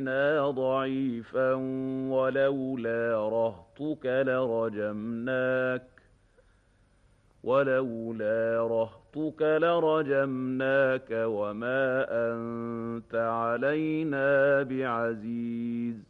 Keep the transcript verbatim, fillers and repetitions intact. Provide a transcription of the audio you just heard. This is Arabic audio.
علينا ضعيفا ولولا رهطك لرجمناك ولولا رهطك لرجمناك وما أنت علينا بعزيز